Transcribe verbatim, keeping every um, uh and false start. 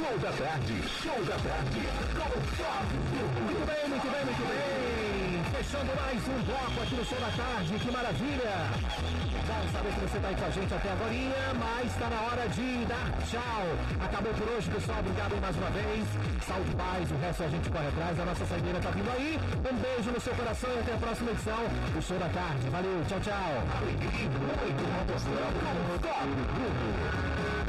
Show da tarde, show da tarde, com Flávio. Muito bem, muito bem, muito bem. Fechando mais um bloco aqui no Show da Tarde, que maravilha. Vamos saber que você está aí com a gente até agora, mas está na hora de dar tchau. Acabou por hoje, pessoal. Obrigado aí mais uma vez. Saúde e paz, o resto a gente corre atrás. A nossa saideira está vindo aí. Um beijo no seu coração e até a próxima edição do Show da Tarde. Valeu, tchau, tchau. Alegria, muito motostrão, com Flávio Bruno.